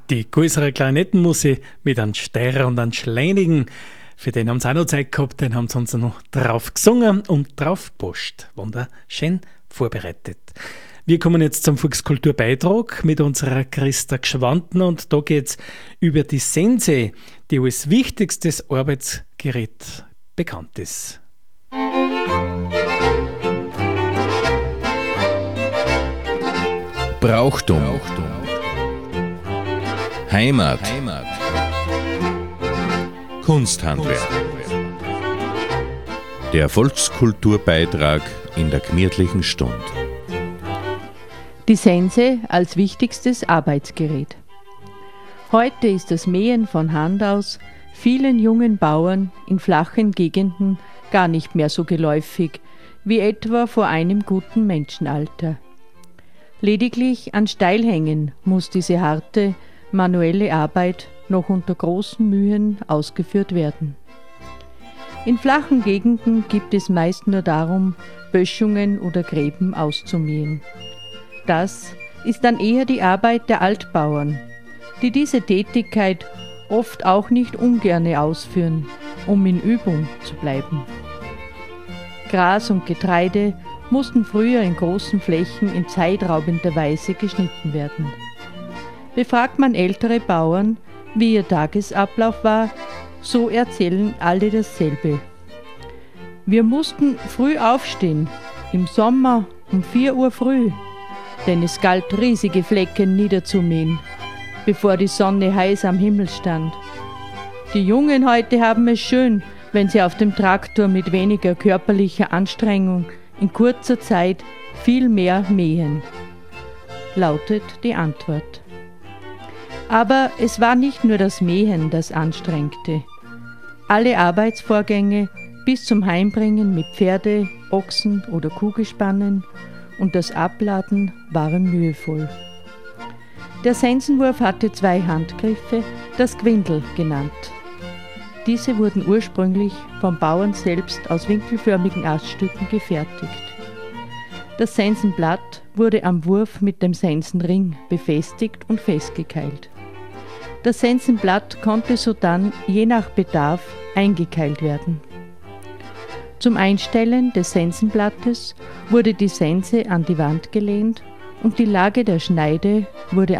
Die größere Klarinettenmusik mit einem Steirer und einem Schleinigen. Für den haben sie auch noch Zeit gehabt, den haben sie uns noch drauf gesungen und drauf gepostet. Wunderschön vorbereitet. Wir kommen jetzt zum Volkskulturbeitrag mit unserer Christa Gschwandner und da geht es über die Sense, die als wichtigstes Arbeitsgerät bekannt ist. Brauchtum. Heimat. Kunsthandwerk. Der Volkskulturbeitrag in der gemütlichen Stunde. Die Sense als wichtigstes Arbeitsgerät. Heute ist das Mähen von Hand aus vielen jungen Bauern in flachen Gegenden gar nicht mehr so geläufig wie etwa vor einem guten Menschenalter. Lediglich an Steilhängen muss diese harte, manuelle Arbeit noch unter großen Mühen ausgeführt werden. In flachen Gegenden gibt es meist nur darum, Böschungen oder Gräben auszumähen. Das ist dann eher die Arbeit der Altbauern, die diese Tätigkeit oft auch nicht ungerne ausführen, um in Übung zu bleiben. Gras und Getreide mussten früher in großen Flächen in zeitraubender Weise geschnitten werden. Befragt man ältere Bauern, wie ihr Tagesablauf war, so erzählen alle dasselbe. Wir mussten früh aufstehen, im Sommer um 4 Uhr früh, denn es galt riesige Flecken niederzumähen, bevor die Sonne heiß am Himmel stand. Die Jungen heute haben es schön, wenn sie auf dem Traktor mit weniger körperlicher Anstrengung in kurzer Zeit viel mehr mähen, lautet die Antwort. Aber es war nicht nur das Mähen, das anstrengte. Alle Arbeitsvorgänge bis zum Heimbringen mit Pferde, Ochsen oder Kuhgespannen und das Abladen waren mühevoll. Der Sensenwurf hatte 2 Handgriffe, das Gwindel genannt. Diese wurden ursprünglich vom Bauern selbst aus winkelförmigen Aststücken gefertigt. Das Sensenblatt wurde am Wurf mit dem Sensenring befestigt und festgekeilt. Das Sensenblatt konnte sodann je nach Bedarf eingekeilt werden. Zum Einstellen des Sensenblattes wurde die Sense an die Wand gelehnt und die Lage der Schneide wurde